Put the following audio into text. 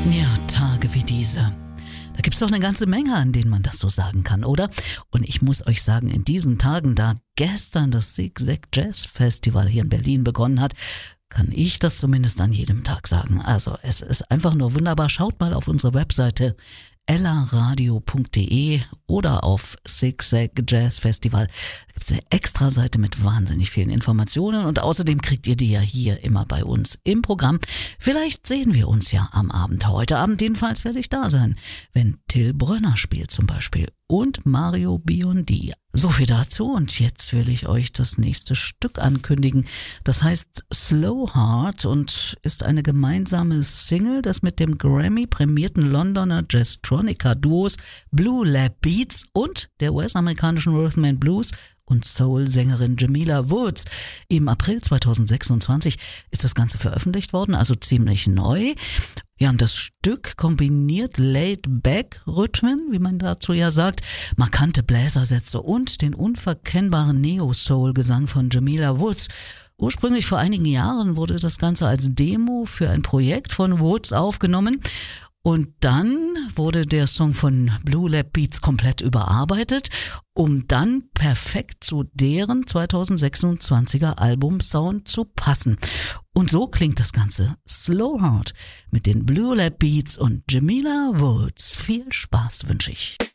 Ja, Tage wie diese. Da gibt's doch eine ganze Menge, an denen man das so sagen kann, oder? Und ich muss euch sagen, in diesen Tagen, da gestern das Zig-Zag Jazz Festival hier in Berlin begonnen hat, kann ich das zumindest an jedem Tag sagen. Also es ist einfach nur wunderbar. Schaut mal auf unsere Webseite ellaradio.de oder auf Zig-Zag Jazz Festival. Da gibt es eine Extra-Seite mit wahnsinnig vielen Informationen und außerdem kriegt ihr die ja hier immer bei uns im Programm. Vielleicht sehen wir uns ja am Abend. Heute Abend jedenfalls werde ich da sein, wenn Till Brönner spielt zum Beispiel und Mario Biondi. So viel dazu und jetzt will ich euch das nächste Stück ankündigen. Das heißt Slow Heart und ist eine gemeinsame Single, das mit dem Grammy-prämierten Londoner Jazztronica-Duos Blue Lab Beats und der US-amerikanischen Rhythm and Blues und Soul-Sängerin Jamila Woods. Im April 2026 ist das Ganze veröffentlicht worden, also ziemlich neu. Ja, und das Stück kombiniert Laid-Back-Rhythmen, wie man dazu ja sagt, markante Bläsersätze und den unverkennbaren Neo-Soul-Gesang von Jamila Woods. Ursprünglich vor einigen Jahren wurde das Ganze als Demo für ein Projekt von Woods aufgenommen. Und dann wurde der Song von Blue Lab Beats komplett überarbeitet, um dann perfekt zu deren 2026er Albumsound zu passen. Und so klingt das Ganze Slow Heart mit den Blue Lab Beats und Jamila Woods. Viel Spaß wünsche ich.